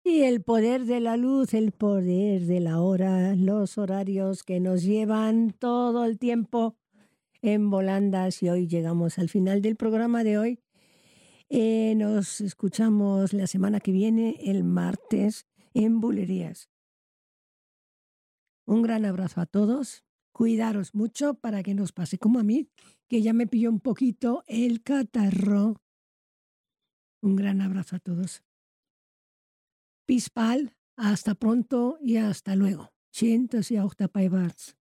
Y el poder de la luz, el poder de la hora, los horarios que nos llevan todo el tiempo en volandas. Y hoy llegamos al final del programa de hoy. Nos escuchamos la semana que viene, el martes, en Bulerías. Un gran abrazo a todos. Cuidaros mucho para que nos pase como a mí, que ya me pilló un poquito el catarro. Un gran abrazo a todos. Peace pal, hasta pronto y hasta luego. Tschüss, dass ihr auch dabei wart.